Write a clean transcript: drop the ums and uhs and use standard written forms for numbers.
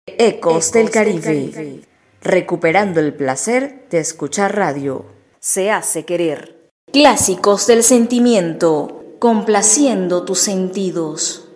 Ecos del Caribe, recuperando el placer de escuchar radio. Se hace querer. Clásicos del sentimiento, complaciendo tus sentidos.